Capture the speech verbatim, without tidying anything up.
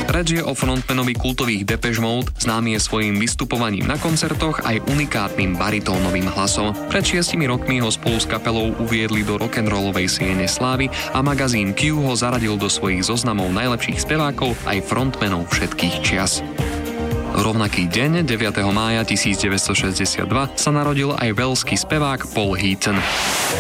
Reč je o frontmanovi kultových Depeche Mode, známy je svojím vystupovaním na koncertoch aj unikátnym baritónovým hlasom. Pred šiestimi rokmi ho spolu s kapelou uviedli do rock'n'rollovej siene slávy a magazín Q ho zaradil do svojich zoznamov najlepších spevákov aj frontmanov všetkých čias. Rovnaký deň, deviateho mája tisícdeväťstošesťdesiatdva, sa narodil aj welský spevák Paul Heaton.